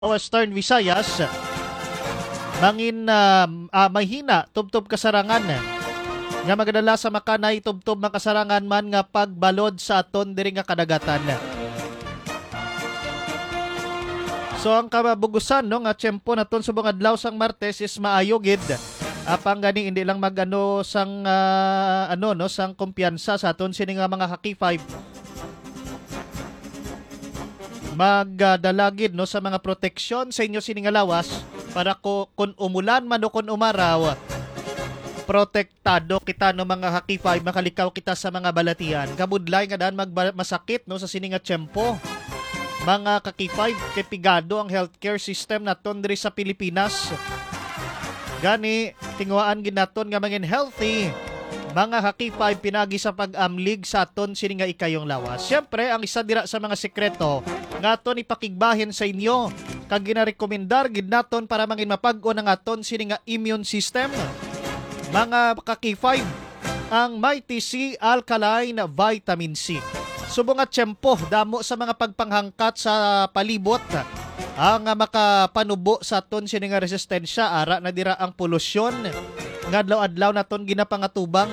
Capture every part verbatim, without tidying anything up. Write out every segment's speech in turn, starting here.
Western Visayas, mangin uh, uh, mahina tubtob kasarangan nga magadala sa makanay tubtob makasarangan man nga pagbalod sa aton diri nga kadagatan. So ang kababugusan no nga tiyempo naton subong adlaw sang Martes is maayo gid. Apang gani hindi lang magano sang uh, ano no sang kumpiyansa sa aton sini nga mga Haki five. Magdalagid no sa mga proteksyon sa inyo sining lawas para ko kung umulan man o kung umaraw protektado kita no mga Haki five, makalikaw kita sa mga balatian. Kabudlay nga daan magmasakit no sa sining nga tiyempo. Mga Haki five, kepigado ang healthcare system naton diri sa Pilipinas. Gani tingwaan gid naton nga mangin healthy. Mga Haki five, pinagi sa pag-amlig sa aton sini nga ikayong lawas. Siyempre, ang isa dira sa mga sekreto nga aton ipakigbahin sa inyo kag ginarekomendar gid naton para mangin mapag-on ang aton sini nga immune system. Mga Haki five, ang Mighty C Alkaline Vitamin C. Subong at tiyempo damo sa mga pagpanghangkat sa palibot ang makapanubo sa aton sini nga resistensya ara na dira ang polusyon nga adlaw-adlaw naton ginapangatubang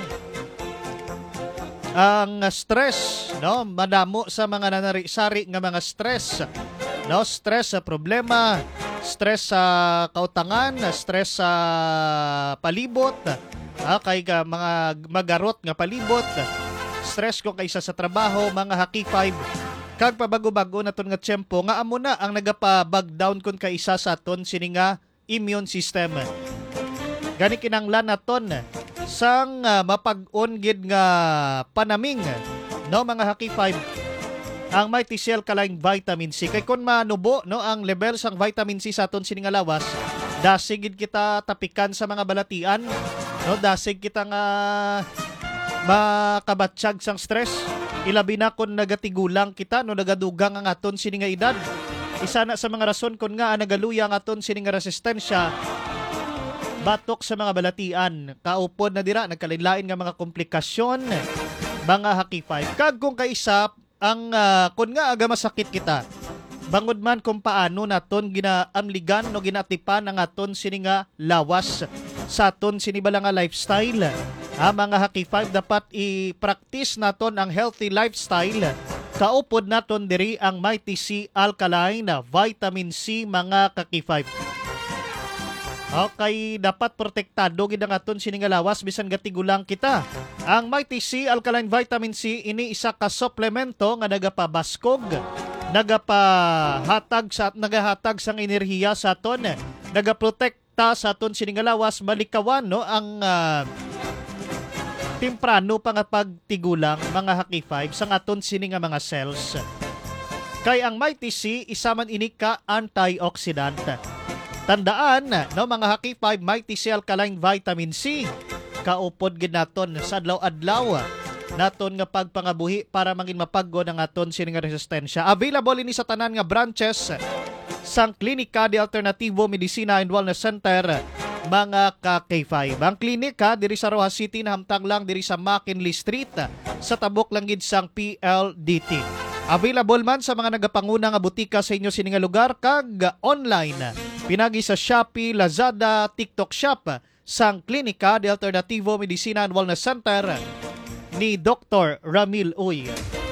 ang stress no madamo sa mga nanari-sari nga mga stress no stress sa problema, stress sa kautangan, stress sa palibot, ah, kay ka mga magarot nga palibot, stress ko kaysa sa trabaho. Mga Haki five, kag pabago-bago naton nga tiyempo nga amo na ang nagapa-bug down kun kaysa sa aton sini nga immune system. Gani kinanglan naton sang uh, mapag-on gid nga panaming no mga Haki five ang Mighty C Alkaline Vitamin C. Kay kun manubo no ang level sang vitamin C sa aton sini nga lawas, dasig gid kita tapikan sa mga balatian no, dasig kita nga makabatsyag sang stress. Ilabi na kun nagatigulang kita no nagadugang ang aton sini nga edad. Isa na sa mga rason kun nga nagaluya ang aton sini nga resistensya batok sa mga balatian. Kaupod na dira nagkalain-lain nga mga komplikasyon mga Haki five. Kag kung kaisa ang uh, kun nga aga masakit kita, bangod man kung paano naton ginaamligan no ginatipan ang aton sini nga lawas sa aton sini bala nga lifestyle. Ah, mga Haki five, dapat i-practice naton ang healthy lifestyle. Kaupod naton diri ang Mighty C Alkaline Vitamin C mga Haki five. Okay, dapat protektado gid ang aton sini nga lawas bisan gatigulang kita. Ang Mighty C Alkaline Vitamin C ini isa ka suplemento nga nagapabaskog, nagapahatag sa nagahatag sang enerhiya sa aton, nagaprotekta sa aton sini nga lawas malikawan no ang uh, temprano pa nga pagtigulang mga Haki five sa aton sini nga mga cells. Kay ang Mighty C isa man ini ka antioxidant. Tandaan no mga Haki five, Mighty C Alkaline Vitamin C kaupod gid naton sa adlaw-adlaw naton nga pagpangabuhi para mangin mapaggon ang aton sini nga resistensya. Available ini sa tanan nga branches sang Klinika de Alternativo Medicina and Wellness Center mga Haki five. Ang klinika diri sa Rojas City na hamtang lang diri sa McKinley Street sa tabok lang gid sang P L D T. Available man sa mga nagapanguna nga butika sa inyo sini nga lugar kag online. Pinagi sa Shopee, Lazada, TikTok Shop sang Klinika de Alternativo Medicina and Wellness Center ni Doctor Ramil Uy.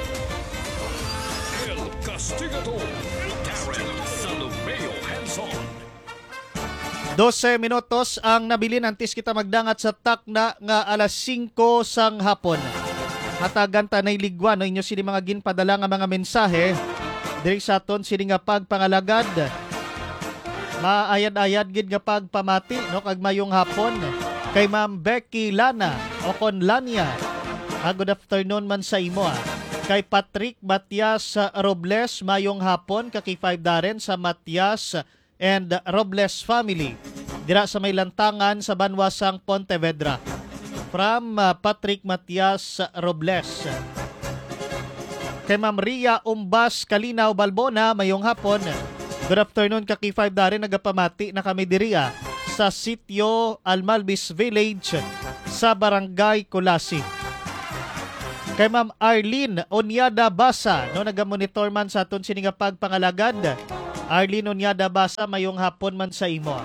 El Castigador, Darren Salomeo Hanson. dose minutos ang nabilin antes kita magdangat sa takna nga alas singko sang hapon. Hatagan tanay ligwa no inyo sini mga ginpadala nga mga mensahe diri sa aton sini nga pagpangalagad. Maayad-ayad gid nga pagpamati no kag mayong hapon kay Ma'am Becky Lana o kon Lania. Ah, good afternoon man sa imo ah. Kay Patrick Matias Robles mayong hapon kaki five Darren sa Matias and Robles family dira sa may lantangan sa Banwasang Pontevedra. From uh, Patrick Matias Robles. Kay Ma'am Ria Umbas Kalinaw Balbona mayong hapon. Good afternoon kaki five Darren, nagapamati na kami diriya sa sitio Almalbis Village sa Barangay Kulasi. Kay Ma'am Arlene Onyada Basa no nagamonitor man sa aton sini nga pagpangalagad Arlene Onyada Basa, mayong hapon man sa imo.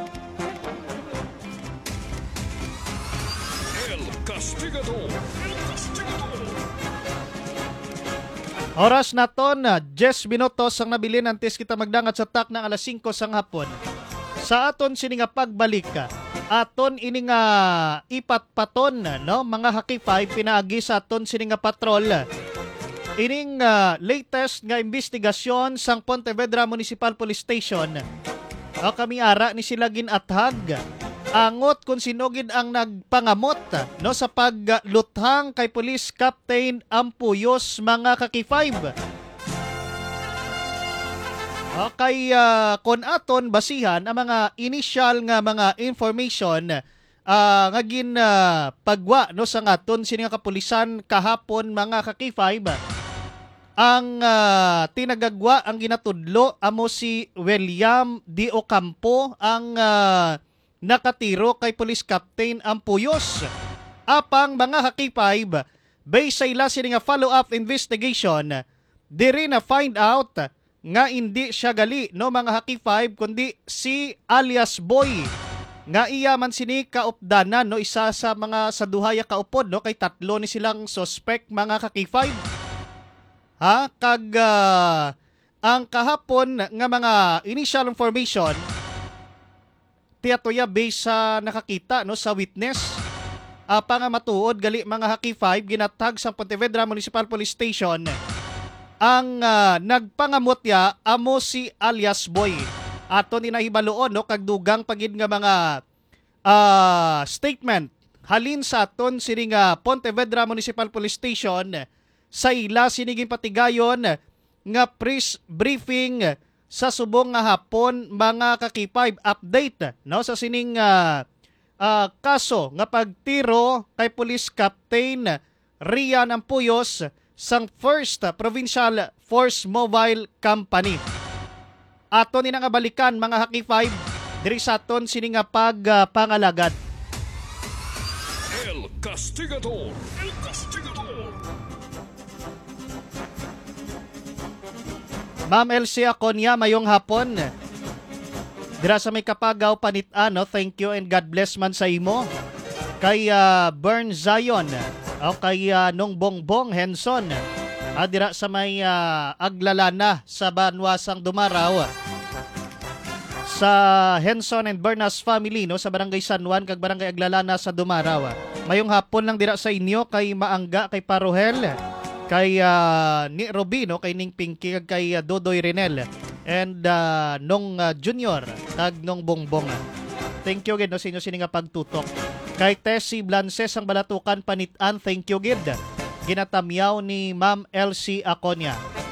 El Castigador. El Castigador. Oras na ton, Jess minutos ang nabilin antes kita magdangat sa tak ng alas singko sang hapon. Sa aton sini nga pagbalik ka, aton ini nga ipatpaton, no, mga hakifay pinaagi sa aton sini nga patrol. Ining uh, latest nga investigasyon sang Pontevedra Municipal Police Station. O kami ara ni sila ginathag. Angot kung sinugid ang nagpangamot, no, sa pagluthang kay Police Captain Ampuyos, mga kaki-five. Okay, uh, kon aton basihan ang mga initial nga mga information uh, nga gin uh, pagwa, no, sa aton sini nga kapulisan kahapon, mga kaki-five. Ang uh, tinagagwa, ang ginatudlo amo si William D. Ocampo, ang uh, nakatiro kay Police Captain Ampuyos. Apang mga hakipayb, based sa ila sini nga follow-up investigation, diri na find out nga hindi siya gali, no, mga hakipayb, kundi si alias Boy. Nga iya man sini kaupdanan, no, isa sa mga sa duhaya kaupod, no, kay tatlo ni silang suspect, mga hakipayb. Ha, kag uh, ang kahapon nga mga initial information tiyatoya based sa nakakita, no, sa witness. Uh, pa nga matuod gali, mga haki-five, ginatag sa Pontevedra Municipal Police Station ang uh, nagpangamotya amo si alias Boy. Ato ni nahibaloon, no, kag dugang pagid nga mga uh, statement halin sa aton sini nga Pontevedra Municipal Police Station sa ila siniging patigayon nga press briefing sa subong nga hapon, mga kaki-five, update, no, sa sining uh, uh, kaso nga pagtiro kay Police Captain Rian Ampuyos sang First Provincial Force Mobile Company. Ato ni nga balikan, mga haki-five, diri sa aton sining nga pagpangalagad. Uh, El Castigador. El Castigador. Ma'am Elsie Aconia, mayong hapon. Dira sa may Kapagaw, Panitan, no? Thank you and God bless man sa imo. Kay uh, Bern Zion, o kay uh, Nong Bongbong Henson. Ah, dira sa may uh, Aglalana sa Banwasang Dumaraw. Sa Henson and Bernas family, no, sa Barangay San Juan kag Barangay Aglalana sa Dumaraw. Mayong hapon lang dira sa inyo, kay Maangga, kay Paruhel, kay uh, ni Robino, kay Ning Pinky, kay uh, Dodoy Renel, and uh, nung uh, Junior, tag nung Bongbong. Thank you gid, no, sa inyo sini nga pagtutok. Kay Tessie Blances ang Balatukan, Panitan, thank you gid. Ginatamyaw ni Ma'am Elsie Aconia.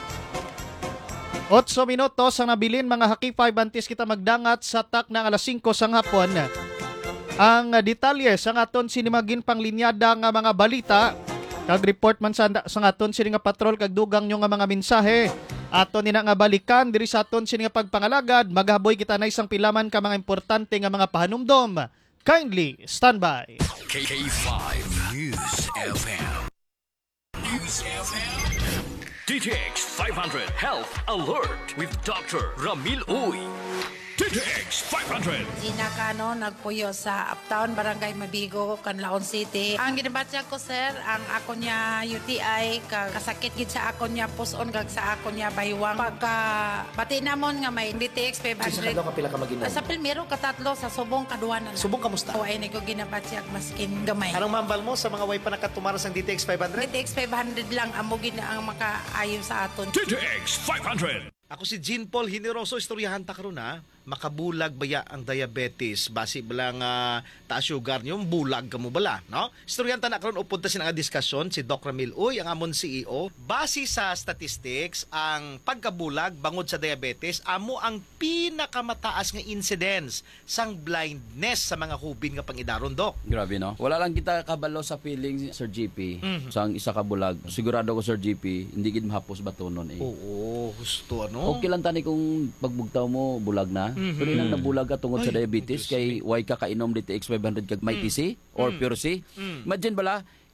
Otso minutos ang nabilin, mga haki-five, antes kita magdangat sa tak ng alas singko sang hapon. Ang uh, detalye sa aton sinimagin panglinyada nga mga balita, kag report man sa, sa aton sini nga patrol, kag dugang nyo nga mga mensahe. Aton nina nga balikan diri sa aton sini nga pagpangalagad. Maghaboy kita na isang pilaman ka mga importante nga mga pahanumdom. Kindly stand by. K five News F M. News F M. D T X five hundred Health Alert with Doctor Ramil Uy. D T X five hundred. Gina Cano, nagpuyo sa Uptown, Barangay Mabigo, Canlaon City. Ang ginabatya ko, sir, ang ako niya U T I, kag kasakit gid sa ako niya puson, kag sa ako niya baywang. Pagka pati namon nga may D T X five Sa hundred. kadlaw ka pila ka maginan? Sa Pilmero, katatlo, sa Subong, Kaduanan. Subong kamusta? O ay ko ginabatya maskin gamay. Anong mambal mo sa mga way pa nakatumaras ng D T X five hundred? D T X five hundred lang, amo gina ang makaayon sa aton. D T X five hundred. Ako si Jean Paul Hineroso, istoryahan ta karon ha. Makabulag baya ang diabetes, basi bala nga taas sugar niyo, bulag ka mo bala, no? Istoryahan ta na karon upod ta sinang diskusyon si Doc Ramil Uy, ang amon C E O. Base sa statistics, ang pagkabulag bangod sa diabetes amo ang pinakamataas nga incidence sang blindness sa mga hubin nga pangidaron, Doc. Grabe, no? Wala lang kita kabalo sa feeling, Sir G P. Mhm. Sang isa ka bulag. Sigurado ko, Sir G P, hindi gid mahapos batonon eh. Oo, gusto ano? Okay lang tani kung pagbugtaw mo bulag na. Mhm. Pero nang nabulag ka tungod sa Ay, diabetes Diyos kay why ka kainom D T X five hundred kag may T C or Mm. Pure C. Mm. Imagine bala,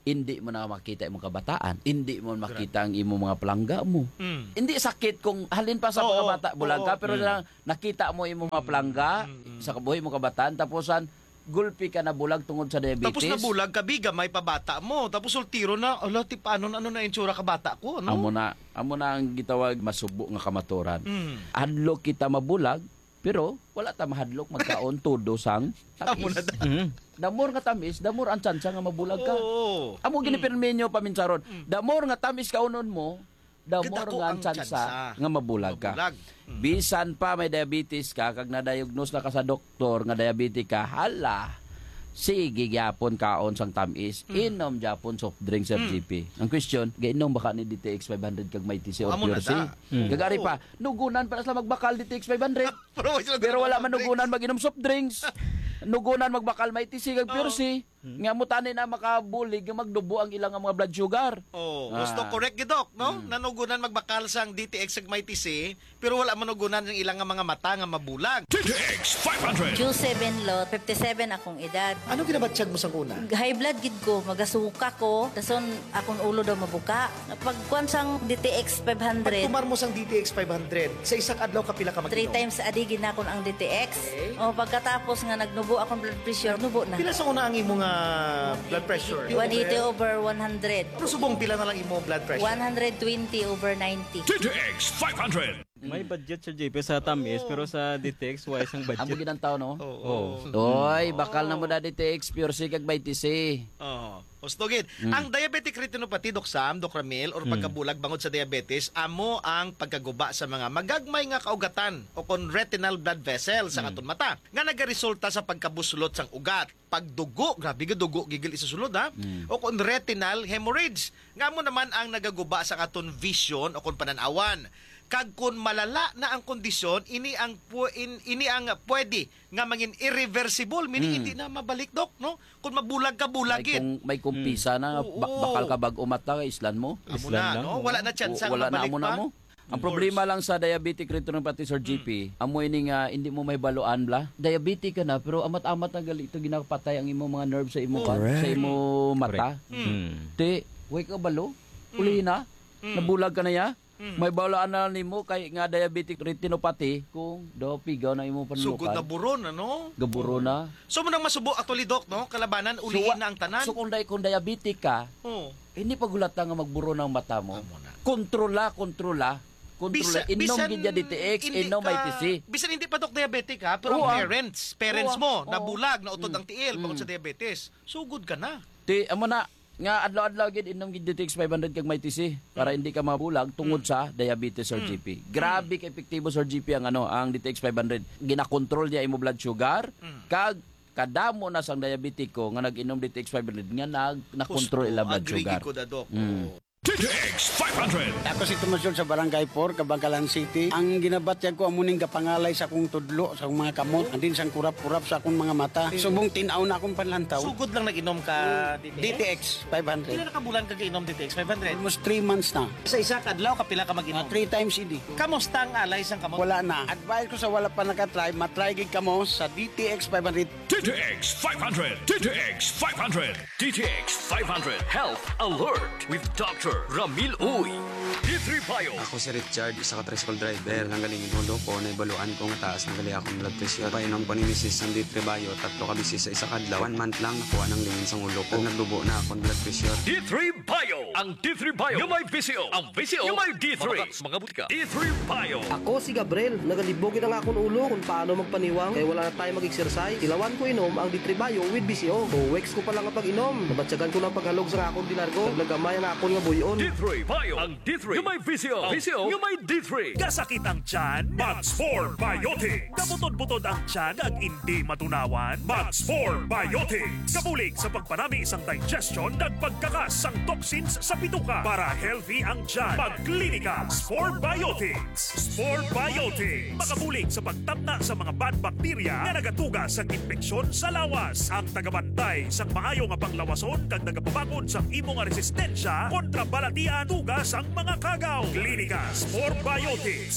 hindi mo na makita imong kabataan, hindi mo makita ang imong mga palangga mo. Mm. Hindi sakit kung halin pa sa Oo, mga bata, bulag ka, oo. pero lang nakita mo imong mga palangga sa kabuhi mo kabataan, taposan gulpi ka na bulag tungod sa diabetes. Tapos nabulag ka, biga, may pabata mo. Tapos ultiro na, ala, ti, paano, ano na yung tsura ka bata ko, ano? Amo na, amo na ang gitawag masubo nga kamaturan. Mm. Hadlok kita mabulag, pero wala ta mahadlok magkaon todo sang Amo tamis. na da. Damor nga tamis, damor ang tsansa nga mabulag ka. Oo. Amo ginipirminyo paminsaron. Damor nga tamis kaunon mo, damor Kadako nga ang ang tsansa tsansa nga mabulag ka. Mabulag. Bisan pa may diabetes ka, kag na-diagnose na ka sa doktor nga diabetic ka, hala, sige gyapon kaon sang tamis, inom gyapon soft drink Sir G P. Ang question, gainom baka ni D T X five hundred kag may T C or Amo na Pure C? da. Gagari Oo. pa, nugunan pa na sila magbakal D T X five hundred. Pero, wala sila Pero wala soft man nugunan maginom soft drinks. Nugunan magbakal may T C kag Pure C. Nga mo tani na makabulig nga magdubo ang ilang mga blood sugar. Oh, Ah. gusto correct gidok, no? Nanugunan magbakal sang D T X ag may T C, pero wala manugunan ng ilang nga mga mata nga mabulag. D T X five hundred. Q seven lot, fifty-seven akong edad. Ano ginabatsyag mo sang una? High blood gid ko, magasuka ko, dason akong ulo daw mabuka. Pagkuan sang D T X five hundred, Pagkumar mo sang D T X five hundred, sa isang adlaw ka pila ka mag three times a day ginakon ang D T X. O pagkatapos nga nagnubo akong blood pressure, nubo na. Pila sa una ang imo nga blood pressure? one eighty over one hundred. Pero subong pila na lang imo blood pressure? one twenty over ninety. D T X five hundred. May budget sa J P sa tamis, pero sa D T X wise ang Amo budget. ginantaw no. Oo. Oy, bakal na mo da D T X Pure C kag may T C. Oh, Ostogid. Ang diabetic retinopathy, Dok Sam, Dok Ramil, or pagkabulag bangod sa diabetes, amo ang pagkaguba sa mga magagmay nga kaugatan o kon retinal blood vessel sa aton mata nga nagaresulta sa pagkabuslot sang ugat. Pagdugo, grabe ga dugo gigil isasulod ha. O kon retinal hemorrhage. Nga mo naman ang nagaguba sa aton vision o kon pananawan. Kag kun malala na ang kondisyon, ini ang pu- in, ini ang pwede nga mangin irreversible, meaning hindi na mabalik, Dok, no? Kung mabulag ka May, bulagin. kung, may kumpisa na Oo. ba- bakal ka bag umata ka islan mo. Amo Islan na, lang, no? oo. Wala na chance O, wala na mabalik amo na pa. mo. Ang Of problema course. lang sa diabetic retinopathy Sir G P, amoy ni nga hindi mo may baluan bla. Diabetic ka na pero amat-amat na gali ito ginapatay ang imo mga nerve sa imo kan, sa imo mata. Hmm. Te, way ka balo? Uli na? Nabulag ka na ya? May balaan na nimo kay nga diabetic retinopathy kung do pigaw na imo Sugod na panunukan. buron, ano? Gaburo na. So, mo nang masubo, actually, Dok, no? Kalabanan, uliin na ang tanan. So kung, di- kung diabetic ka, Oh. hindi pagulata nga magburo ng mata mo. Amo na. Kontrola, kontrola. Kontrola. Inom gidya D T X, hindi inom may ka- T C. Bisan hindi pa, Dok, diabetic, ha? Pero Oo, ang ah. parents, parents Oo, mo, ah. Oo. nabulag, nautod ang tiil, Mm. bukod sa diabetes. Sugod ka na. Ti amo na nga adlaw-adlaw gid inom gid D T X five hundred kag may T C para hindi ka mabulag tungod sa diabetes Sir G P. Grabe ka epektibo Sir G P ang ano, ang D T X five hundred. Ginakontrol niya imo blood sugar kag kadamo na sang diabetic ko nga nag-inom D T X five hundred nga nag nakontrol ila blood Agree sugar. ko da, Dok. Mm. Oo. D T X five hundred. Ako si Tumasyon sa Barangay four, Kabangkalan City. Ang ginabatyag ko amuning kapangalay sa akong tudlo, sa akong mga kamot, andin sang kurap-kurap sa akong mga mata. Subong tinaw na akong panlantaw. Sugod lang nag-inom ka D T X five Pila hundred. na kabulan ka inom D T X five hundred? Almost three months na. Sa isa kadlaw, kapila ka Uh, mag-inom? three times a day. Kamusta ang alay sang kamot? Wala na. Advice ko sa wala pa nakatry, matry gid kamo sa D T X five hundred. D T X five hundred. D T X five hundred. D T X five hundred Health Alert with Doctor Ramil Uy. D three Bio. Ako si Richard, isa ka tricycle driver. Nanggaling inulo ko, naibaluan ko nga taas, nagali akong blood pressure. Painom ko ni Missus ang D three Bio, tatlo ka bisis sa isa kadlaw. One month lang, nakuha ng lingin sa ulo ko. Nagdubo na akong blood pressure. D three Bio. Ang D three Bio. Yung may V C O. Ang V C O. Yung may D three. Mga butika. D three Bio. Ako si Gabriel, nagalibogin na nga akong ulo kung paano magpaniwang kaya wala na tayo mag-exercise. Ilawan ko inom ang D three Bio with B C O. Two weeks ko pa lang ang pag-inom. Nabatsagan ko ng paghalog sa akong dinargo. Naglagamay ang akong nga buyon. D three Bio. Ang D three. Yung may V C O. V C O. Yung may D three. Kasakit ang tiyan, Max four Biotics. Kabutod-butod ang tiyan ag hindi matunawan, Max four Biotics. Kabulig sa pagpanami isang digestion ag pagkakas ang toxins sa bituka para healthy ang tiyan. Magklinika, Spore Biotics. Spore Biotics. Makabulig sa pagtamna sa mga bad bacteria na nagatugas sa infeksyon sa lawas. Ang tagabantay sa maayo nga panglawason kag nagapabakod sa imo nga resistensya kontra balatian tugas ang mga kagaw. Klinika Spore Biotics.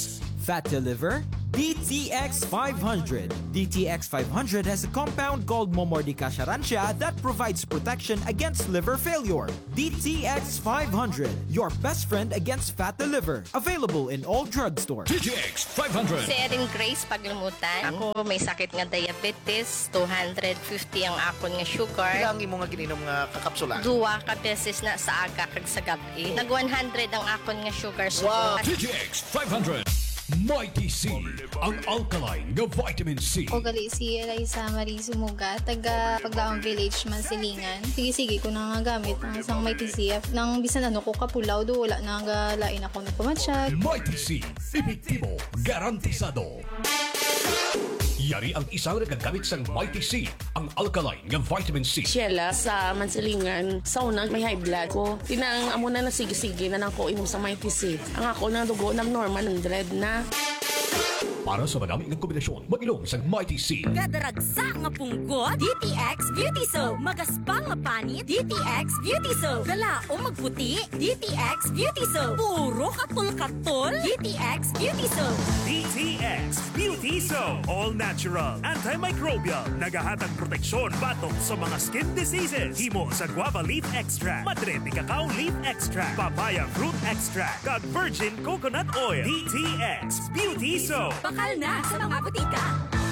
Fatty liver? D T X five hundred. D T X five hundred has a compound called Momordica charantia that provides protection against liver failure. D T X five hundred, your best friend against fatty liver. Available in all drugstores. D T X five hundred. Si Erin Grace Paglimutan. Ako may sakit nga diabetes, two hundred fifty ang akon nga sugar. Ilang imo nga gininom nga kakapsula? Duwa ka beses na sa aga kag sa gabi. Nag one hundred ang akon nga sugar. Wow. D T X five hundred. Mighty C, ang alkaline nga vitamin C. O gali si Eliza Marie Sumuga, taga Pagdaong Village, Mansilingan. Sige-sige ko na nga gamit ang isang Mighty C. Nang bisan ano ko kapulaw, do wala na nga lain ako nagpamatsyag. Mighty C, epektibo, garantisado. Yari ang isang nagagamit sa Mighty C, ang alkaline nga vitamin C. Sheila sa Mansilingan, sauna may high blood ko. Tinang amo na nasigi-sige na nang ko inom sa Mighty C. Ang ako na dugo ng normal one hundred na. Para sa madami ng kombinasyon, mag-ilong sa Mighty C. Kadaragsa nga punggot, D T X Beauty Soap. Magaspang nga panit, D T X Beauty Soap. Galao magputi, D T X Beauty Soap. Puro katul-katul, D T X Beauty Soap. D T X Beauty Soap. All natural, antimicrobial, nagahatag proteksyon batok sa mga skin diseases. Himo sa guava leaf extract, madre de cacao leaf extract, papaya fruit extract, kag virgin coconut oil. D T X Beauty Soap. Bakal na sa mga butika.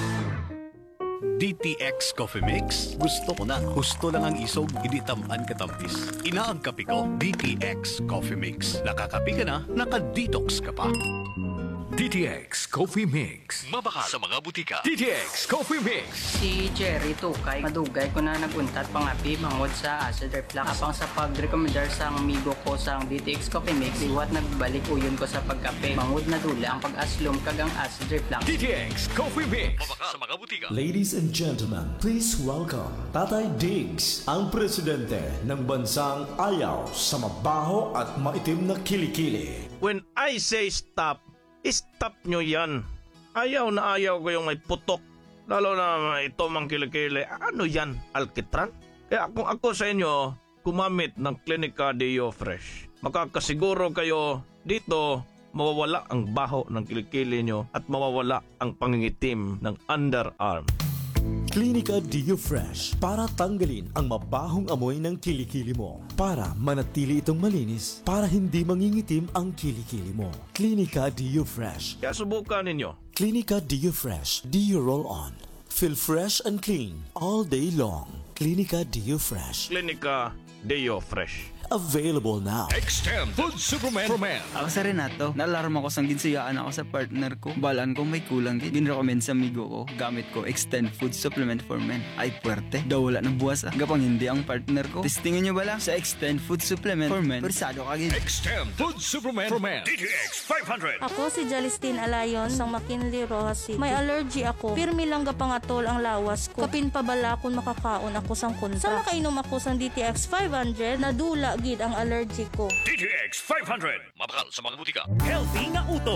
D T X Coffee Mix. Gusto ko na. Gusto lang ang isog, hindi tamaan katampis. Ina ang kape ko, D T X Coffee Mix. Nakakape ka na, naka-detox ka pa. D T X Coffee Mix. Mabaka sa mga butika. D T X Coffee Mix. Si Jerry Tukay, madugay ko na naguntat pangapi mangod sa acid reflux. Apang sa pag-recommendar sa amigo ko sa D T X Coffee Mix, iwat nagbalik uyon ko sa pagkape. Mangod na dula ang pag-aslom kagang acid reflux. D T X Coffee Mix. Mabaka sa mga butika. Ladies and gentlemen, please welcome Tatay Diggs, ang presidente ng bansang ayaw sa mabaho at maitim na kilikili. When I say stop, stop nyo yan. Ayaw na ayaw ko yung may putok. Lalo na ito mang kilikili. Ano yan? Alkitran? Kaya kung ako sa inyo, kumamit ng Clinica Deo Fresh. Makakasiguro kayo dito mawawala ang baho ng kilikili nyo at mawawala ang pangingitim ng underarm. Clinica Deo Fresh para tanggalin ang mabahong amoy ng kilikili mo. Para manatili itong malinis. Para hindi mangingitim ang kilikili mo. Clinica Deo Fresh. Kaya subukan ninyo. Clinica Deo Fresh. Deo Roll On. Feel fresh and clean all day long. Clinica Deo Fresh. Clinica Deo Fresh. Available now. Extend Food Superman for Men. Ako sa Renato, nalarma ko sang ginsuyaan ako sa partner ko. Balan ko may kulang gid. Ginrecommend sa amigo ko. Gamit ko Extend Food Supplement for Men. Ay puwerte. Daw wala ng buwas ah. Gapang hindi ang partner ko. Testingin nyo ba lang sa Extend Food Supplement for Men? Persado ka gid. Extend Food Superman for Men. D T X five hundred. Ako si Jalistine Alayon sang McKinley, Rojas City. May allergy ako. Pirmi lang gapangatol ang lawas ko. Kapin pabala kung makakaon ako sang kunta. Sa makainom ako sang D T X five hundred, nadula gid ang allergy ko. D T X five hundred. Mabakal sa mga butika. Healthy nga uto.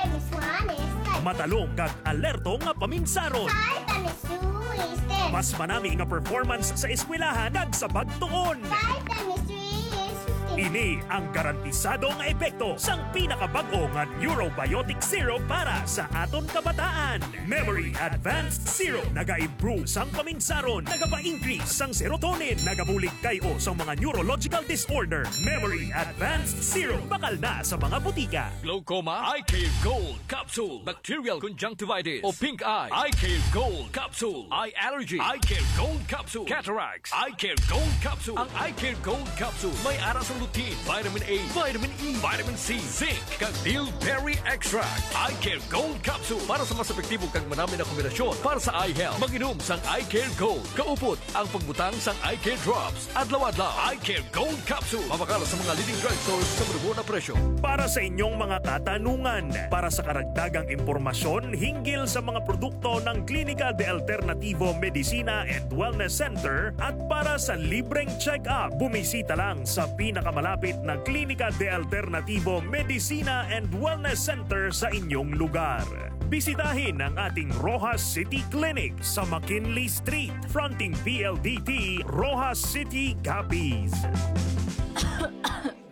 Matalong kag alerto nga paminsaron. Mas manami nga performance sa eskwelahan kag sa pagtuon. Ini ang garantisado nga epekto sang pinakabag-o nga Neurobiotic Syrup para sa aton kabataan. Memory Advanced Syrup naga-improve sang paminsaron, nagapa-increase sang serotonin, nagabulig kayo sa mga neurological disorder. Memory Advanced Syrup bakal na sa mga butika. Glaucoma, Eye Care Gold Capsule, Bacterial Conjunctivitis o Pink Eye, Eye Care Gold Capsule, Eye Allergy, Eye Care Gold Capsule, Cataracts, Eye Care Gold Capsule. Ang Eye Care Gold Capsule may aras ng lutein, vitamin A, vitamin E, vitamin C, zinc, kag bilberry extract. Eye Care Gold Capsule para sa mas epektibo kag marami na kombinasyon para sa eye health. Mag-inom sang Eye Care Gold. Kaupot ang pagbutang sang Eye Care Drops. Adlaw-adlaw, Eye Care Gold Capsule. Mabakala sa mga leading drugstores sa marubo na presyo. Para sa inyong mga katanungan, para sa karagdagang impormasyon hinggil sa mga produkto ng Klinika de Alternativo Medicina and Wellness Center at para sa libreng check-up, bumisita lang sa pinakamalapit na Klinika de Alternativo Medicina and Wellness Center sa inyong lugar. Bisitahin ang ating Rojas City Clinic sa McKinley Street, fronting P L D T, Rojas City, Capiz.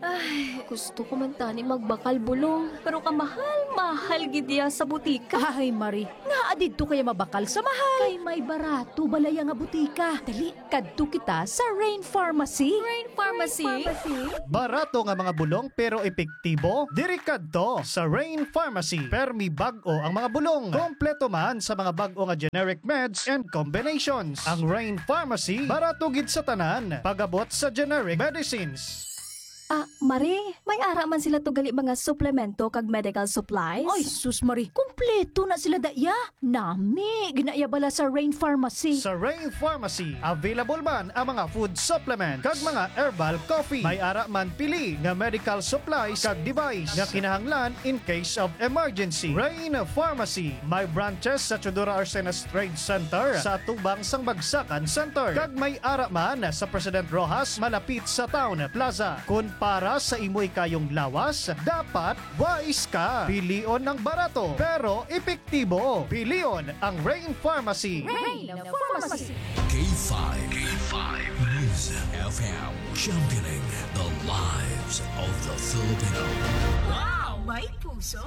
Ay, gusto ko man tani magbakal bulong. Pero kamahal-mahal gidya sa butika. Ay, Mari, naa didto kaya mabakal sa mahal. Kay may barato balaya nga butika. Dali, kadto kita sa Rain Pharmacy. Rain Pharmacy? Barato nga mga bulong pero epektibo. Diri kadto sa Rain Pharmacy. Permi bag-o ang mga bulong. Kompleto man sa mga bag-o nga generic meds and combinations. Ang Rain Pharmacy, barato gid sa tanan. Pagabot sa generic medicines. Ah, Mari, may ara man sila to gali mga suplemento kag medical supplies? Ay, sus Mari, kumpleto na sila daya. Nami, ginaya bala sa Rain Pharmacy. Sa Rain Pharmacy, available man ang mga food supplement kag mga herbal coffee. May ara man pili nga medical supplies kag device nga kinahanglan in case of emergency. Rain Pharmacy, may branches sa Chodora Arsenas Trade Center, sa Tubang Sang Bagsakan Center, kag may ara man sa President Rojas malapit sa Town Plaza. Kun para sa imoy kayong lawas, dapat wais ka. Pilion ng barato, pero epektibo. Pilion ang Rain Pharmacy. Rain Pharmacy. K five. K five News F M. Championing the lives of the Filipino. Wow, may puso.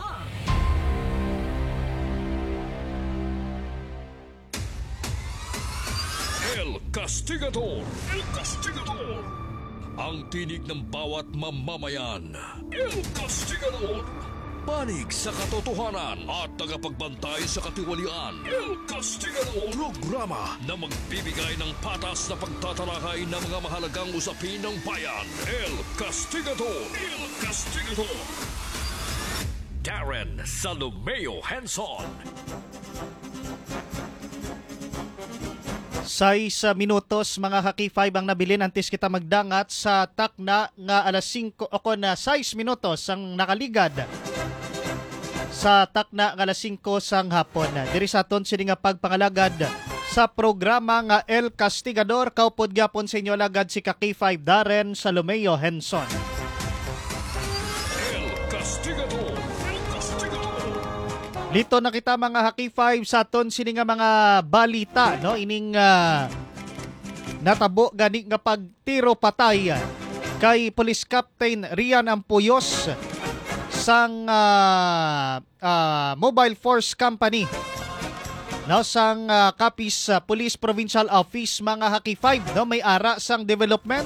El Castigador. El Castigador. Ang tinig ng bawat mamamayan. El Castigador. Panig sa katotohanan at tagapagbantay sa katiwalian. El Castigador. Programa na magbibigay ng patas na pagtatalakay ng mga mahalagang usapin ng bayan. El Castigador. El Castigador. Darren Salomeo Henson. Say sa minutos mga Haki five ang nabilin antes kita magdangat sa takna nga alas singko o na sais minutos ang nakaligad sa takna nga alas singko sang hapon. Diri sa aton sini nga pagpangalagad sa programa nga El Castigador, kaupod gyapon sa inyo alagad si Kaki five Darren Salomeo Henson. El Castigador. Lito na kita mga Haki five sa aton sini nga mga balita, no? Ining uh, natabo gani nga pagtiro patay kay Police Captain Rian Ampuyos sang uh, uh, Mobile Force Company. No, sang uh, Capiz uh, Police Provincial Office mga Haki five, no? May ara sang development.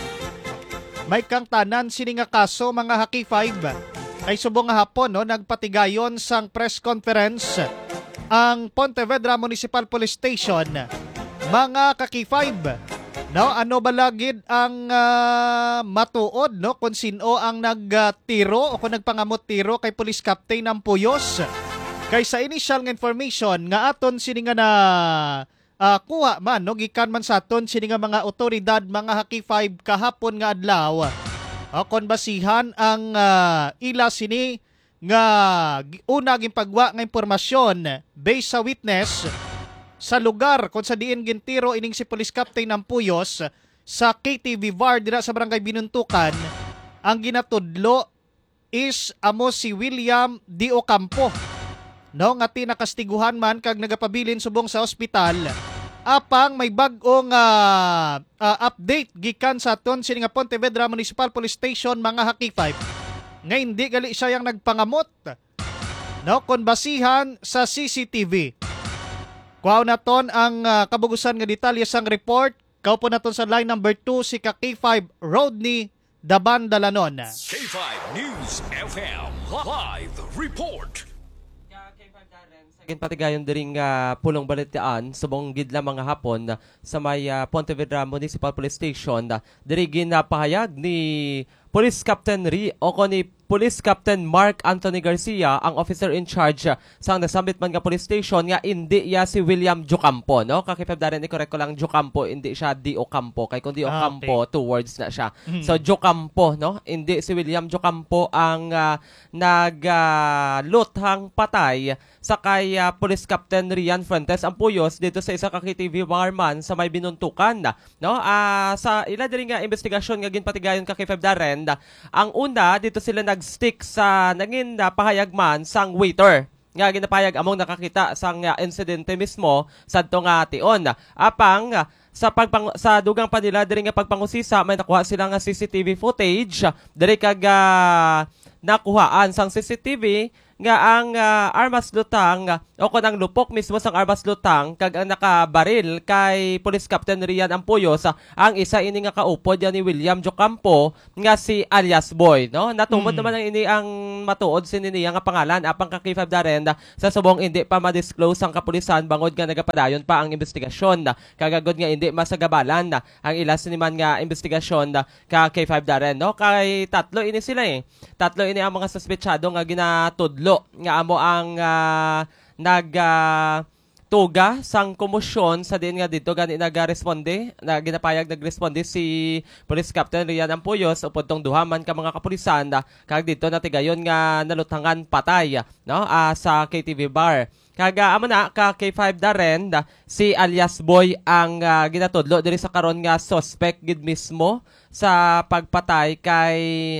May kang tanan sini nga kaso mga Haki five. Ay subong nga hapon, no, nagpatigayon sang press conference ang Pontevedra Municipal Police Station. Mga Kaki five, no, ano balagid ang uh, matuod, no, kung sino ang nagtiro uh, o kung nagpangamot tiro kay Police Captain Ampuyos. Kay sa initial nga information nga aton sini nga na uh, kuha man, no, gikan man sa aton sini nga mga otoridad mga Haki five kahapon nga adlaw. O kon basihan ang uh, ila sini nga una ging pagwa nga impormasyon based sa witness sa lugar kung sa diin gintiro ining si Police Captain Ampuyos sa K T V bar dira sa Barangay Binuntukan. Ang ginatudlo is amo si William D. Ocampo, no, nga tinakastiguhan man kag nagapabilin subong sa ospital. Apang may bag-ong uh, uh, update gikan sa aton sini nga Pontevedra Municipal Police Station mga Haki five. Nga hindi gali siya yang nagpangamot, no, kon basihan sa C C T V. Kuhaw naton ang uh, kabugusan nga detalye sang report. Kaupo naton sa line number two si ka K five Rodney Daban Dalanon. K five News F M Live Report. Patigayon diring uh, pulong balitian subong gidla mga hapon uh, sa may uh, Pontevedra Municipal Police Station. Uh, diri ginapahayag ni Police Captain Ri o ko ni Police Captain Mark Anthony Garcia, ang officer in charge uh, sa nasambit man nga police station nga hindi ya si William Jocampo, no? Kakipab darin i-correct ko lang, Jocampo, hindi siya D. Ocampo. Kay kung D. Ocampo, ah, okay. Two words na siya. Mm-hmm. So Jocampo, no? Hindi si William Jocampo ang uh, nag-luthang uh, patay sa kay uh, Police Captain Rian Fuentes Ampuyos dito sa isa ka K T V barman sa may Binuntukan, no? Uh, sa ila diri nga investigasyon nga ginpatigayon ka kay Feb Darren, ang una dito sila nag-stick sa nangin uh, pahayag man sang waiter. nga ginapayag among nakakita sang uh, insidente mismo sadto nga tion. Apang uh, sa pagpang sa dugang pa nila diri nga pagpangusisa may nakuha sila nga C C T V footage diri kag uh, nakuhaan sang C C T V nga ang uh, armas lutang uh, o kon ang lupok mismo sang armas lutang kag ang nakabaril kay Police Captain Rian Ampuyos uh, ang isa ini nga kaupod yan ni William Jocampo nga si alias Boy, no? Natumod mm. naman ang ini ang matuod sini niya nga pangalan apang ka K five Daren uh, sa subong hindi pa ma-disclose ang kapulisan bangod nga nagapadayon pa ang investigasyon uh, kagagod nga hindi masagabalan uh, ang ilas ni man nga investigasyon uh, ka K five Daren, no? Kay tatlo ini sila eh. Tatlo ini ang mga suspetsado nga ginatudlo nga amo ang uh, nag uh, tuga sang komosyon sa din nga dito gani nagaresponde na ginapayag nagresponde si Police Captain Rian Ampuyos upod tong duha man ka mga kapulisan na kag dito natigayon nga nalutangan patay no uh, sa K T V bar. Kaga amo na ka K five Daren da, si alias Boy ang uh, ginatudlo diri sa karon nga suspect gid mismo sa pagpatay kay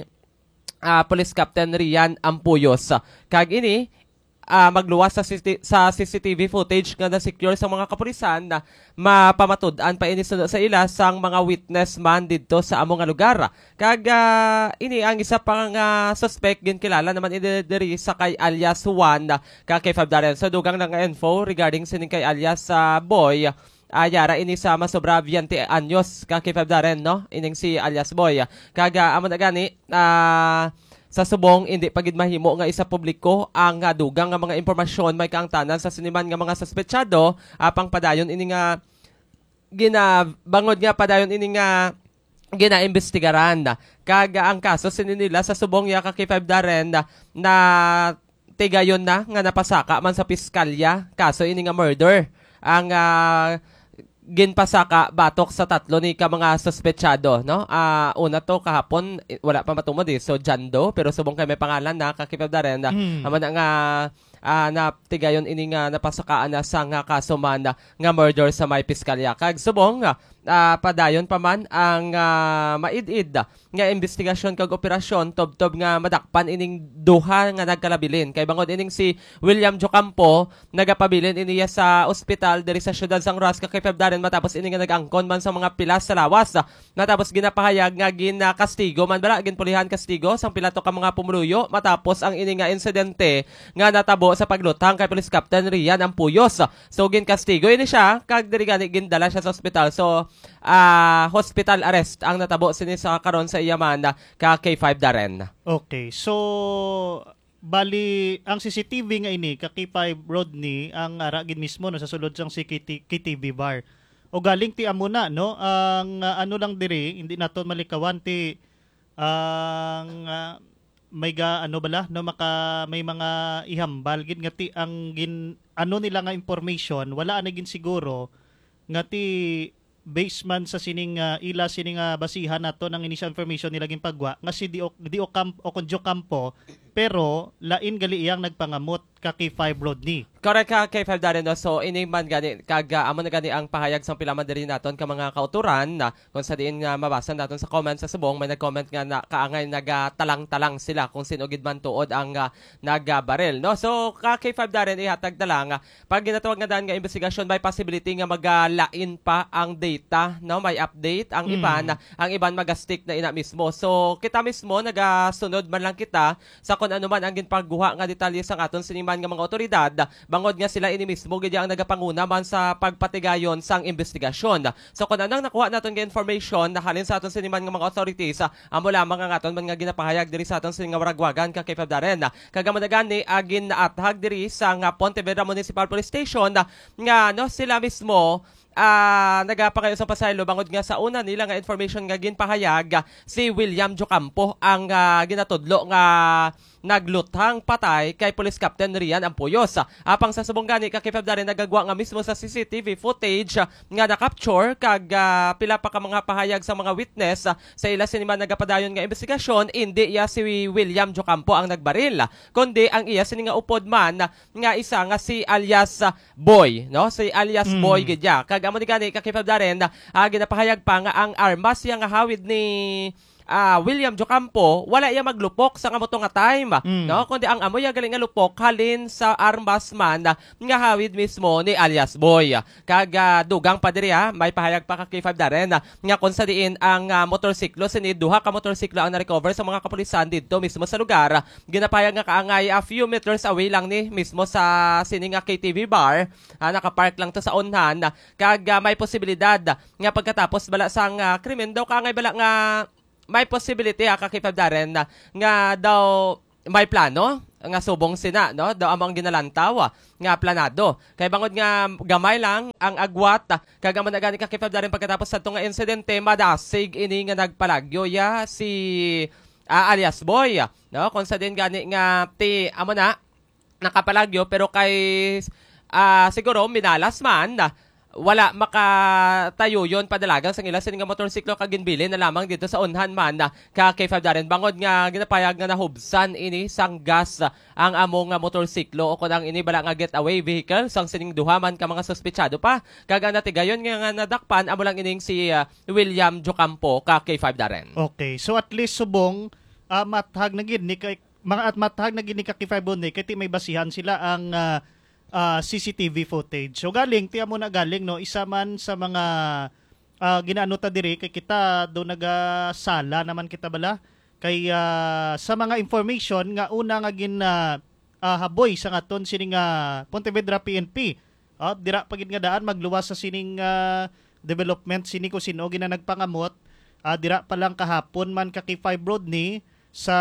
Uh, Police Captain Rian Ampuyos. Kag ini uh, magluwas sa, sa C C T V footage nga na-secure sa mga kapulisan na mapamatud-an pa ini sa ila sang mga witness man dito sa among nga lugar. Kag uh, ini ang isa pang uh, suspect gin kilala naman ini diri sa kay alias Juan ka K five Daren. So dugang lang info regarding sining kay alias uh, Boy. Ayara ini sa masobra veinte anyos ka K five Daren, no? Ining si alias Boy. Kaga amo na gani uh, sa subong hindi pagid mahimo nga isa publiko ang uh, dugang nga mga impormasyon may kaangtanan sa siniman nga mga suspetsado apang padayon ini nga ginabangod nga padayon ini nga ginaimbestigaran. Kaga ang kaso sinin nila sa subong ya ka K five Daren na, na tigayon na nga napasaka man sa piskalya kaso ini nga murder ang uh, ginpasaka batok sa tatlo ni ka mga suspetsado, no? Uh, una to kahapon wala pa matumod eh. So Jando pero subong kay may pangalan na ka K five Daren na mm. ama na nga uh, na tigayon ini nga napasakaan na sa nga kaso man na, nga murder sa may piskalya. Kag subong uh, padayon pa man ang uh, maid-id nga investigasyon kag operasyon tob-tob nga madakpan ining duha nga nagkalabilin kay bangod ining si William Jocampo nagapabilin iniya sa ospital diri sa siyudad sang Roas ka K five Daren matapos ini nga nagangkon man sa mga pilas sa lawas matapos ginapahayag nga ginakastigo man bala ginpulihan kastigo sang pilato ka mga pumuluyo matapos ang ini nga insidente nga natabo sa paglutang kay Police Captain Rian Ampuyos. So ginkastigo ini siya kag diri gani gindala siya sa ospital. So uh, hospital arrest ang natabo sini sa karon sa iyaman na ka K five Daren. Okay, so bali ang C C T V nga ini ka K five Rodney ang ara gid mismo no sa sulod sang si K T V bar. O galing ti amo na no ang uh, ano lang diri hindi naton malikawan ti ang uh, may ga ano bala no maka may mga ihambal gid nga ti ang gin ano nila nga information wala na gin siguro nga ti based man sa sining uh, ila sining uh, basihan nato ng initial information nila gin pagwa nga si Dio Dio Campo o Conjo Campo pero lain gali iyang nagpangamot ka K five Rodney. Correct ka K five Daren no. So ini man gani kaga amo na gani ang pahayag sang pilaman diri naton ka mga kauturan na kung sa diin nga mabasa naton sa comment sa subong may nag-comment nga na kaangay nagatalang-talang sila kung sino gid man tuod ang uh, nagabaril no. So ka K five Daren ihatag na lang uh, pag ginatawag nga daan nga investigasyon may possibility nga magalain pa ang data no may update ang hmm. iban ang iban magastick na ina mismo. So kita mismo nagasunod man lang kita sa kung ano man ang ginpagguha nga detalye sa aton siniman nga mga otoridad bangod nga sila ini mismo gid ang nagapanguna man sa pagpatigayon sang investigasyon. So kung anong nakuha naton nga information na halin sa aton siniman nga mga authorities amo lamang ang aton man nga ginapahayag diri sa aton sining nga waragwagan ka K five Daren kagamadagani agin naathag diri sa nga Pontevedra Municipal Police Station nga no sila mismo Ah, uh, nagapakayo sa pasaylo bangod nga sa una nila nga information nga ginpahayag si William Jocampo ang uh, ginatudlo nga naglutang patay kay Police Captain Rian Ampuyos. Apang sa subong gani ka K five Daren nagagwa nga mismo sa C C T V footage nga na-capture kag uh, pila pa ka mga pahayag sa mga witness uh, sa ila sinima nagapadayon nga investigasyon indi iya si William Jocampo ang nagbaril kundi ang iya sini nga upod man nga isa nga si alias uh, Boy no si alias mm. Boy gid ya kag amo ni gani ka K five Daren uh, ginapahayag pa nga ang armas yang hawid ni ah, William Jocampo, wala iya maglupok sa ngamoto nga time. Mm. No? Kundi ang amo iya galing nga lupok halin sa armas man nga hawid mismo ni alias Boy. Kaga dugang pa diri ha, may pahayag pa ka K five Darren nga kung sa diin ang uh, motorsiklo sinid duha ka motorsiklo ang na-recover sa mga kapulisan dito mismo sa lugar. Ginapayag nga kaangay a few meters away lang ni mismo sa sining nga K T V bar. Uh, nakapark lang to sa unhan. Kaga may posibilidad nga pagkatapos bala sang uh, krimen daw kaangay bala nga may possibility ha, kakipab Darren, na nga daw may plano nga subong sina, no? Daw amang ginalantaw nga planado. Kay bangod nga gamay lang ang agwat kaga man gani kakipab Darren pagkatapos sa nga insidente madasig ini nga nagpalagyo ya si uh, alias Boy, no? Kung sa din gani nga ti amo na nakapalagyo pero kay uh, siguro minalas man wala makatayo yon padalagang sa ilang sining nga motorsiklo kaginbili na lamang dito sa unhan man na ka K five Darren bangod nga ginapayag nga nahubsan ini sang gas ang among nga motorsiklo o kun ang ini bala nga getaway vehicle sang sining duha man ka mga suspetsado pa kaga natigayon nga, nga nadakpan amo lang ining si uh, William Jocampo ka K five Darren. Okay, so at least subong uh, mathag na gid ni kay mga at mathag na gid ni ka K five ni kay ti may basihan sila ang uh, Uh, C C T V footage. So galing, tiya mo na galing, no? Isa man sa mga uh, ginaano ta diri, kay kita do nagasala naman kita bala. Kay uh, sa mga information, nga una nga gin uh, uh, haboy sa ngaton sining uh, Pontevedra P N P. Uh, dira pagid nga daan, magluwas sa sining uh, development sini ko sino, gina nagpangamot. Uh, dira pa lang kahapon man ka K five Rodney, sa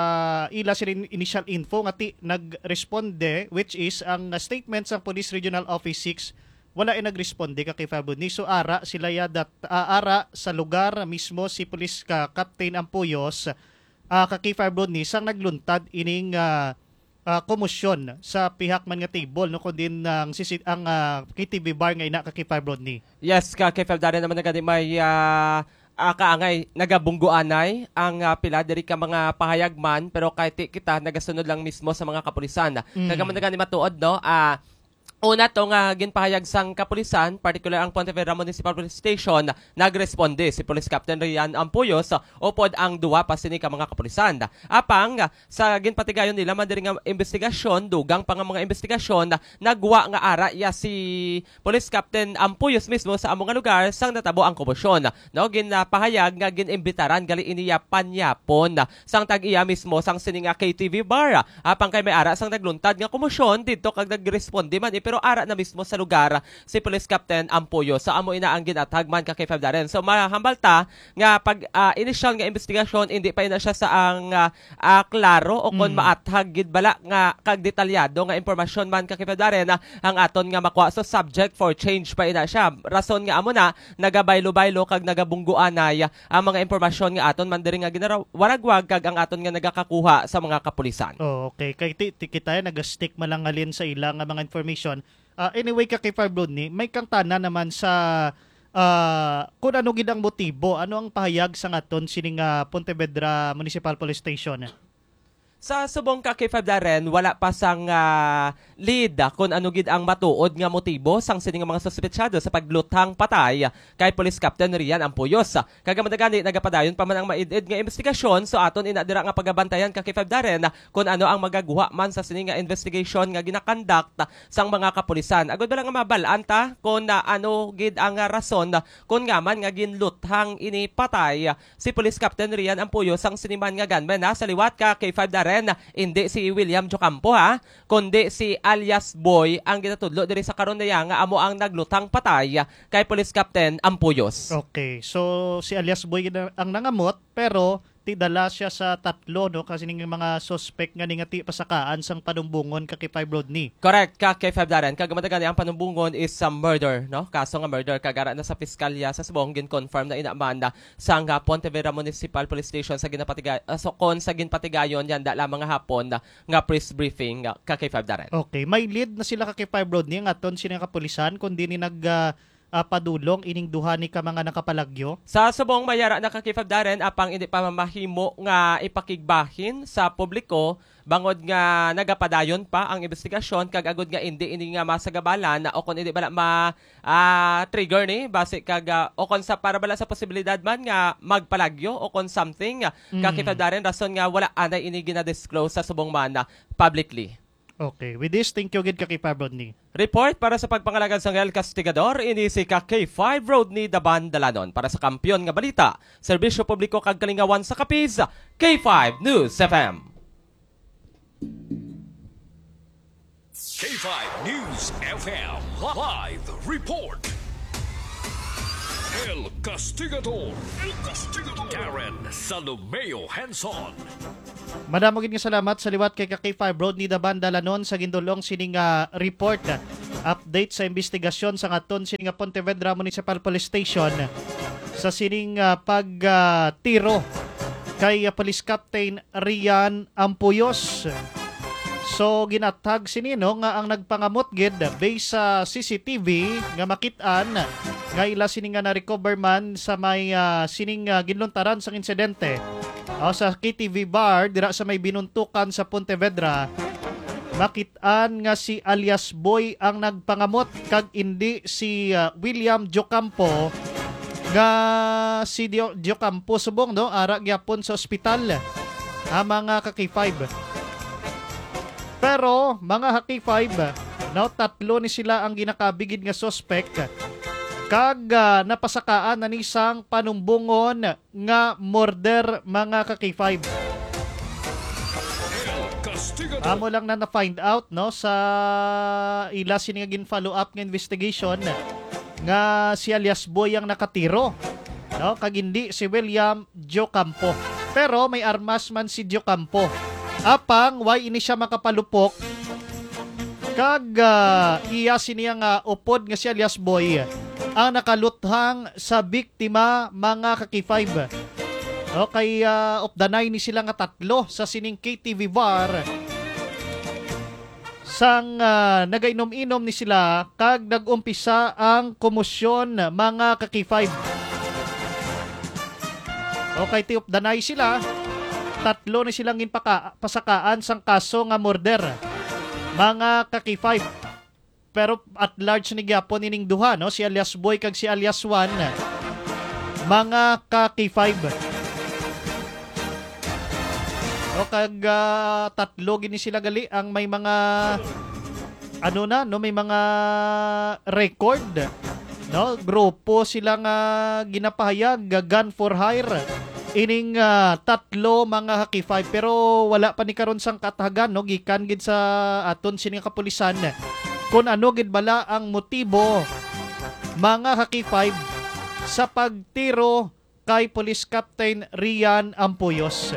ila sila initial info nga ti nagresponde which is ang statement sa Police Regional Office six wala ay nagresponde ka kay Fabuni. So ara sila ya dat uh, ara sa lugar mismo si Police ka Captain Ampuyos uh, ka kay Fabuni sang nagluntad ining uh, uh, komosyon sa pihak man nga table no kundi ang sisit ang uh, K T V bar nga ina ka kay Fabuni. Yes ka kay Fabuni naman nagadi may uh... Uh, kaangay, nagabungguanay ang uh, pila diri ka mga pahayagman pero kahit kita nagasunod lang mismo sa mga kapulisan. Mm. Kagaman na gani matuod, no? Ah, uh, una to nga ginpahayag sang kapulisan, particular ang Pontevedra Municipal Police Station, nagresponde si Police Captain Rian Ampuyos upod ang duwa pa sini ka mga kapulisan. Apang sa ginpatigayon nila man diri nga investigasyon, dugang pa nga mga investigasyon, nagwa nga ara ya si Police Captain Ampuyos mismo sa among nga lugar sang natabo ang komosyon. No, ginpahayag nga ginimbitaran gali iniya panyapon sang tag-iya mismo sang sini nga K T V bar. Apang kay may ara sang nagluntad nga komosyon didto kag nagresponde man pero ara na mismo sa lugar si Police Captain Ampuyo sa amo ina ang ginatag man ka K five Darren. So mahambal ta nga pag uh, initial nga investigasyon hindi pa ina siya sa ang uh, uh, klaro o kon mm. maathag gid bala nga kag detalyado nga impormasyon man ka K five Darren uh, ang aton nga makuha. So subject for change pa ina siya. Rason nga amo na nagabaylo-baylo kag nagabungguanay uh, ang mga impormasyon nga aton man diri nga ginawaragwag kag ang aton nga nagakakuha sa mga kapulisan. Oh, okay. Kay ti, ti kita nag-stick malangalin sa ilang nga mga information. Uh, anyway, ka kay Five Rodney, may kang tana naman sa uh, kung ano gid ang motibo, ano ang pahayag sa ngaton sining uh, Pontevedra Municipal Police Station. Sa subong ka K five Darren, wala pa sang uh, lead kung ano gid ang matuod nga motibo sang sining mga suspetsado sa paglutang patay kay Police Captain Rian Ampuyos. Kagamadagani nagapadayon pa man ang maid-id nga investigasyon, so aton ina dira nga pagabantayan ka K five Darren kung ano ang magaguha man sa sining nga investigation nga ginakandak sang mga kapulisan. Agud ba lang nga mabalaan ta kung uh, ano gid ang uh, rason kung nga man nga ginluthang ini patay si Police Captain Rian Ampuyos sang siniman nga gunman ha, sa liwat ka K five Darren. Hindi si William Jocampo ha, kundi si alias Boy ang ginatudlo diri sa karon nga amo ang naglutang patay kay Police Captain Ampuyos. Okay, so si alias Boy ang nangamot pero tidala siya sa tatlo no kasi ning mga suspect nga ning ti pasakaan sang panumbungon ka kay Five Rodney. Correct ka kay Five Darren. Kagamadagan ang panumbungon is sa murder no, kaso nga murder kagara na sa piskalya sa Subong gin-confirm na inaamanda sang uh, Pontevedra Municipal Police Station sa ginapatigayon uh, so kon sa ginpatigayon yan da lamang nga hapon uh, nga press briefing uh, ka kay Five Darren. Okay, may lead na sila ka kay Five Rodney nga aton sini nga kapulisan kundi ni nag uh, Uh, padulong ining duha ni ka mga nakapalagyo. Sa subong mayara na ka K five Darren apang hindi pa mamahimo nga ipakigbahin sa publiko bangod nga nagapadayon pa ang investigasyon kag agud nga hindi ini nga masagabalan na o kon hindi bala ma uh, trigger ni base kag uh, o kon sa para bala sa posibilidad man nga magpalagyo o kon something mm. kakita darin rason nga wala anay ini gina-disclose sa subong man na publicly. Okay, with this, thank you gid kay Five Rodney. Report para sa pagpangalagad sa Real Castigador, ini si ka K five Rodney Daban Dalanon. Para sa kampiyon nga balita, serbisyo publiko kag kalingawan sa Capiz, K five News F M. K five News F M Live Report. El Castigador. El Castigador. Karen Salomeo Hanson. Madamogin nga salamat sa liwat kay ka K five Rodney Daban Dalanon sa gindulong sining uh, report uh, update sa investigasyon sa ngaton sining uh, Pontevedra Municipal Police Station sa sining uh, pagtiro uh, kay uh, Police Captain Rian Ampuyos. So ginatag sinino nga ang nagpangamot gid based sa C C T V nga makit-an nga ila sining nga na-recover man sa may uh, sining uh, ginluntaran sang insidente. O sa K T V bar dira sa may binuntukan sa Pontevedra, makit-an nga si alias Boy ang nagpangamot kag indi si uh, William Jocampo nga si Dio, Jocampo subong no ara gyapon sa ospital ang mga ka K five. Pero mga K five no tatlo ni sila ang ginakabigid nga suspect kag uh, napasakaan na nisang panumbungon nga murder mga ka K five. Amo lang na na-find out no sa ila sini nga gin-follow up nga investigation nga si alias Boy ang nakatiro no kag hindi si William Jocampo. Pero may armas man si Jocampo. Apang why ini siya makapalupok kag uh, iya siniya nga upod nga si alias Boy ang nakaluthang sa biktima mga ka K five. Okay, uh, of the nine ni sila nga tatlo sa sining K T V bar. Sang uh, nagainom-inom ni sila kag nagumpisa ang komosyon mga ka K five. Okay, ti of the nine sila. Tatlo ni silang ginpaka pasakaan sang kaso nga murder. Mga ka K five. Pero at large ni gyapon ining duha no si alias Boy kag si alias Juan mga ka K five. O kag uh, tatlo gini sila gali ang may mga ano na no may mga record no grupo sila nga ginapahayag gun for hire ining uh, tatlo mga K five pero wala pa ni karon sang katahagan no gikan gid sa aton sining kapulisan kung ano gid bala ang motibo mga K five sa pagtiro kay Police Captain Rian Ampuyos.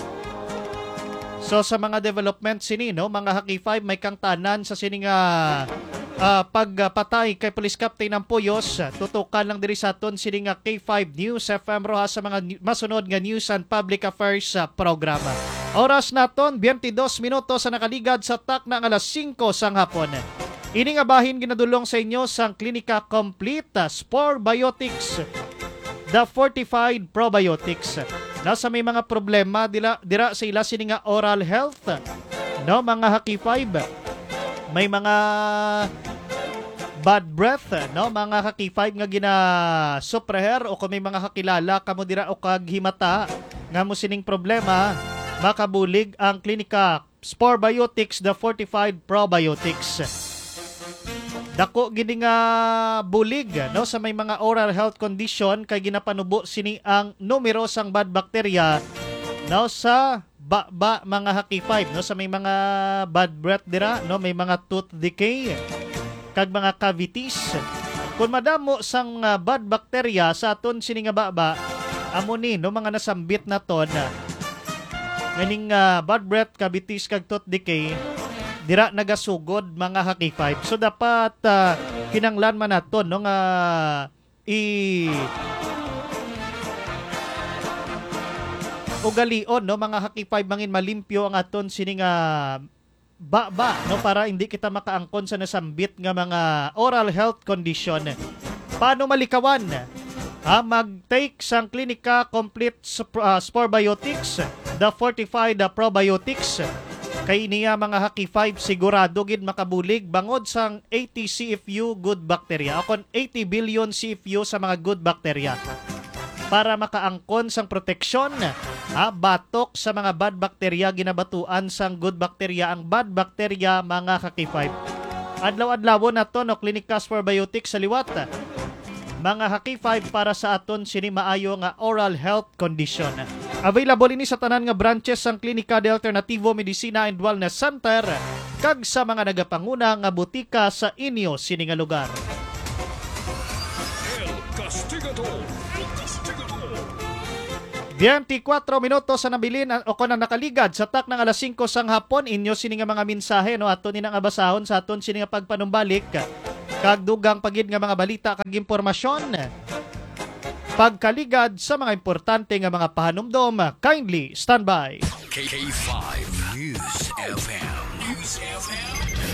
So sa mga development sini no mga K five may kang tanan sa sining uh, uh, pagpatay kay Police Captain Ampuyos. Tutukan lang diri sa aton sining uh, K five News F M roha sa mga masunod nga news and public affairs uh, programa. Oras naton twenty-dos minutos sa nakaligad sa tak na alas singko sang hapon. Ini nga bahin ginadulong sa inyo sang Klinika Complete Spore Biotics, the fortified probiotics. Nasa may mga problema dila, dira sa ila sini nga oral health. No, mga K five. May mga bad breath, no, mga K five nga gina supreher o kung may mga kakilala kamo dira o kag himata nga mo sining problema, makabulig ang Klinika Spore Biotics, the fortified probiotics. Dako gini nga bulig no sa may mga oral health condition kay ginapanubo sini ang numero sang bad bacteria no sa baba mga K five no sa may mga bad breath dira no may mga tooth decay kag mga cavities. Kung madamo sang uh, bad bacteria sa aton sini nga baba amo ni no mga nasambit na ton nganing uh, bad breath, cavities kag tooth decay dira nagasugod mga K five. So dapat uh, kinanglan man naton no nga i ugalion no mga K five mangin malimpyo ang aton sini nga baba no para hindi kita makaangkon sa nasambit nga mga oral health condition. Paano malikawan? Ha, mag-take sang Klinika Complete uh, Spore Biotics, the fortified uh, probiotics. Kay niya mga Haki five sigurado gid makabulig bangod sang eighty C F U good bacteria. Akon eighty billion C F U sa mga good bacteria. Para makaangkon sang proteksyon, ha, batok sa mga bad bacteria ginabatuan sang good bacteria ang bad bacteria mga Haki five. Adlaw-adlaw na to no Clinicas for Biotics sa liwat. Mga Haki five para sa aton sini maayo nga oral health condition. Available ini sa tanan nga branches sang Klinika de Alternativo Medicina and Wellness Center kag sa mga nagapanguna nga butika sa inyo sini nga lugar. El Castigador. El Castigador. twenty-four minutos sa nabilin o kung nakaligad sa tak ng alas singko sang hapon inyo sini nga mga mensahe no aton ni nga basahon sa aton sini nga pagpanumbalik kag dugang pagid nga mga balita kag impormasyon. Pagkaligad sa mga importante nga mga pahanumdom, kindly stand by. K five News F M. News F M.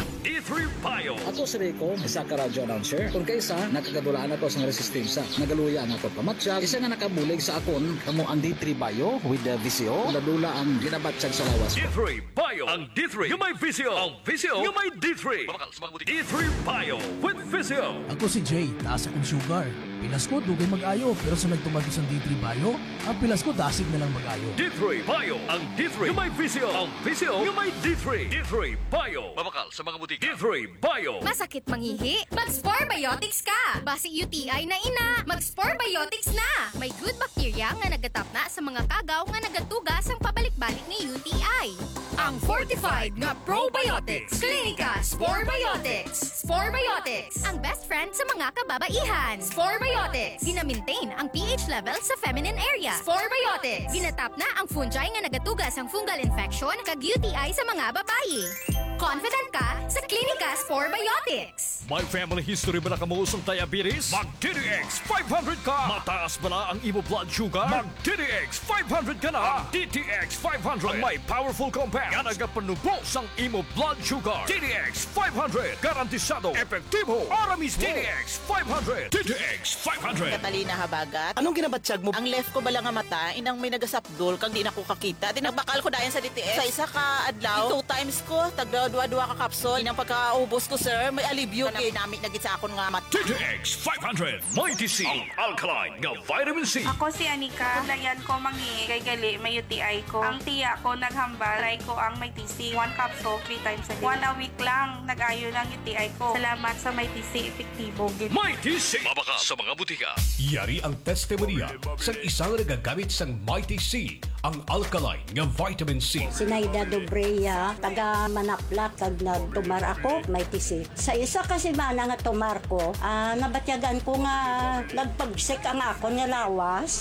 D three Bio. Ato si Rico, isa ka radio announcer. Kung kaysa, nakagadulaan na to sa resistensya. Nagaluya na to pamatsyag. Isa nga nakabulig sa akon, kamo ang D three Bio with the V C O. Ladula ang ginabatsyag sa lawas. D three Bio. Ang D three, yung may V C O. Ang V C O, yung may D three. D three Bio with V C O. Ako si Jay, taas akong sugar. Pilas ko, dugay mag-ayo. Pero sa nagtumagos ang D three Bio, ang pilas ko, dasig na lang mag-ayo. D three Bio. Ang D three, yung may V C O. Ang V C O, yung may D three. D three Bio. Mabakal sa mga butika. D three Bio. Masakit mangihi? Mag-Spore Biotics ka! Basi U T I na ina, mag-Spore Biotics na! May good bacteria nga nagatap na sa mga kagaw nga nagatugas ang pabalik-balik ni U T I. Ang fortified nga probiotics. Klinika Spore Biotics. Spore Biotics. Ang best friend sa mga kababaihan. Spore Biotics. Gina-maintain ang pH level sa feminine area. Spore Biotics. Ginatap na ang fungi nga nagatugas ang fungal infection kag U T I sa mga babayi. Confident ka sa Klinika Spore Biotics. May family history ba na kamuusong diabetes? Mag-D D X five hundred ka! Mataas ba na ang imo blood sugar? Mag-D D X five hundred ka na! Ang D T X five hundred ang may powerful compound nga nagapanubos ang imo blood sugar. D D X five hundred garantisado, epektibo, Aramis D D X five hundred. D D X five hundred. Catalina Habagat, anong ginabatsyag mo? Ang left ko bala nga mata, inang may nagasapdol kang di na ko kakita. Tinabakal ko dayan sa D T X. Sa isa ka adlaw, two times ko, tagda dua-dua ka kapsol. Inang pagkaubos ko, sir, may alibyo. Kaya namin nagit sa akon nga mat. D D X five hundred. Mighty C. Ang alkaline nga vitamin C. Ako si Anika. Layan ko mangi kay gali may U T I ko. Ang tiya ko naghambal. Try ko ang may T C. One capsule, three times a day. One a week lang. Nag-ayo ng U T I ko. Salamat sa may T C. Epektibo. Mighty C. Mabaka sa mga butika. Yari ang testimonya sa isang nagagamit sang Mighty C, ang alkaline nga vitamin C. Sinaida Dobreya, taga Manaplak, kag nagtumar ako, may tisi. Sa isa kasi mana nga tumar ko, uh, nabatyagan ko nga nagpagsik ang ako nga lawas.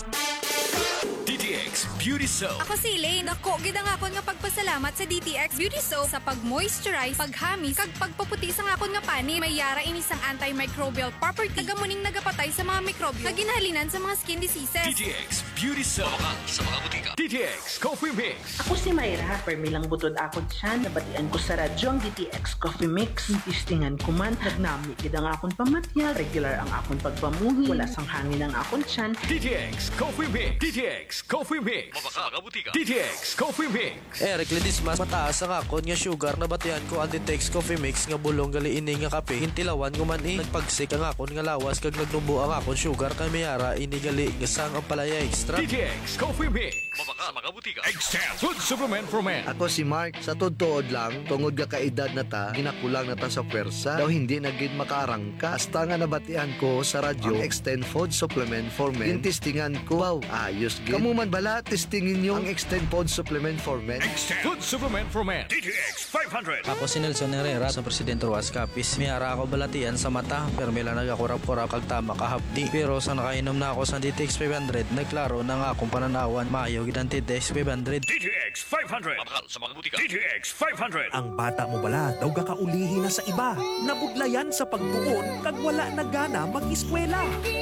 D T X Beauty Soap. Ako si Elaine. Ako, gid ang akon nga pagpasalamat sa D T X Beauty Soap sa pag-moisturize, paghamis, kag pagpaputi sa akon nga pani. May yara ini sang antimicrobial property. Tagamuning nagapatay sa mga mikrobyo. Kag ginahalinan sa mga skin diseases. D T X Beauty Soap. Mabakal sa mga butika. D T X Coffee Mix. Ako si Mayra. Permilang butod ako dyan. Nabatian ko sa radyo ang D T X Coffee Mix. Tistingan ko man. Nagnami gid ang akon pamatya. Regular ang akon pagpamuhi. Wala sang hangin ang akon tiyan. D T X Coffee Mix. D T X Coffee Mix. Mabaka mga butika. D T X Coffee Mix. Eric Ledismas, mataas ang akon nga sugar na batian ko ang D T X Coffee Mix nga bulong gali ini nga kape. Hintilawan ko man i. Nagpagsik ang akon nga lawas kag nagnubo ang akon sugar kay mayara ini gali nga sang ang palaya extra. D T X Coffee Mix. Mabaka sa mga butika. Extend Food Supplement for Men. Ako si Mark. Sa todtood lang, tungod ka kaedad na ta, ginakulang na ta sa pwersa. Daw hindi na gid makaarangka. Hasta nga nabatian ko sa radyo, ang Extend Food Supplement for Men. Tintistingan ko, wow, ayos gid. Kamu man bala, testingin nyo ang Extend Food Supplement for Men. Extend Food Supplement for Men. D T X five hundred. Ako si Nelson Herrera sa Presidente Ruas Capiz. Miyara ako balatian sa mata, pero may lang nagakurap-kurap kag tama kahapdi. Pero sa nakainom na ako sa D T X five hundred, nagklaro na nga akong pananawan. Maayo gid ang D T X five hundred. D T X five hundred. Mabakal sa mga butika. D T X five hundred. Ang bata mo bala daw gakaulihi na sa iba. Nabudlayan sa pagtuon kag wala na gana mag-eskwela.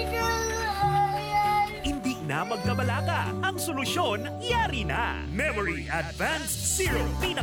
Hindi na magkabalaga. Ang solusyon, yari na. Memory Advanced Zero. Pinaka